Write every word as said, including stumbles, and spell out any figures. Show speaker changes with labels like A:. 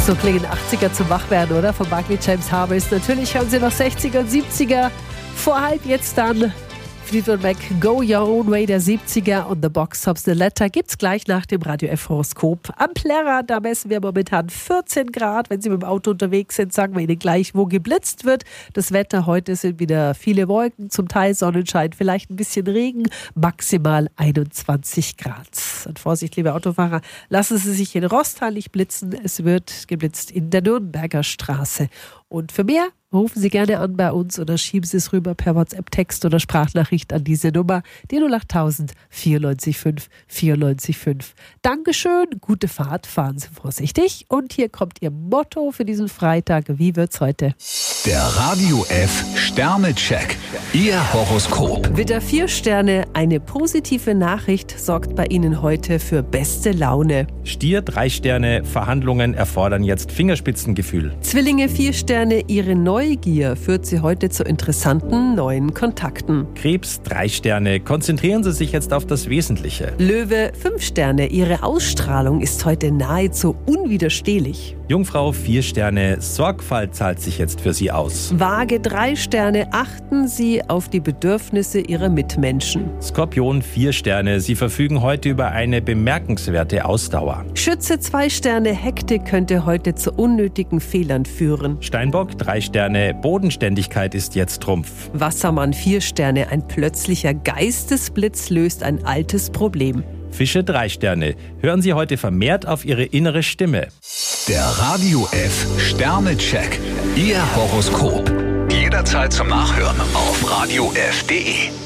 A: So klingen achtziger zum Wachwerden, oder? Von Barclay James Harvest. Natürlich hören Sie noch sechziger und siebziger. Vor halb jetzt dann Fleetwood Mac, Go Your Own Way der siebziger und The Box Tops The Letter gibt's gleich nach dem Radio F Horoskop. Am Plärrer, da messen wir momentan vierzehn Grad. Wenn Sie mit dem Auto unterwegs sind, sagen wir Ihnen gleich, wo geblitzt wird. Das Wetter heute sind wieder viele Wolken, zum Teil Sonnenschein, vielleicht ein bisschen Regen, maximal einundzwanzig Grad. Und Vorsicht, liebe Autofahrer, lassen Sie sich in Rostal nicht blitzen. Es wird geblitzt in der Nürnberger Straße. Und für mehr rufen Sie gerne an bei uns oder schieben Sie es rüber per WhatsApp-Text oder Sprachnachricht an diese Nummer, die null acht null null vier neun fünf vier neun fünf. Dankeschön, gute Fahrt, fahren Sie vorsichtig. Und hier kommt Ihr Motto für diesen Freitag. Wie wird's heute?
B: Der Radio F Sternecheck. Ihr Horoskop.
A: Widder vier Sterne, eine positive Nachricht sorgt bei Ihnen heute für beste Laune.
C: Stier drei Sterne, Verhandlungen erfordern jetzt Fingerspitzengefühl.
A: Zwillinge vier Sterne, Ihre Neugier führt Sie heute zu interessanten neuen Kontakten.
C: Krebs drei Sterne, konzentrieren Sie sich jetzt auf das Wesentliche.
A: Löwe fünf Sterne, Ihre Ausstrahlung ist heute nahezu unwiderstehlich.
C: Jungfrau vier Sterne, Sorgfalt zahlt sich jetzt für Sie aus.
A: Waage drei Sterne, achten Sie auf die Bedürfnisse Ihrer Mitmenschen.
C: Skorpion vier Sterne, Sie verfügen heute über eine bemerkenswerte Ausdauer.
A: Schütze zwei Sterne, Hektik könnte heute zu unnötigen Fehlern führen.
C: Steinbock drei Sterne, Bodenständigkeit ist jetzt Trumpf.
A: Wassermann vier Sterne, ein plötzlicher Geistesblitz löst ein altes Problem.
C: Fische drei Sterne, hören Sie heute vermehrt auf Ihre innere Stimme.
B: Der Radio F Sternecheck. Ihr Horoskop. Jederzeit zum Nachhören auf radio f punkt de.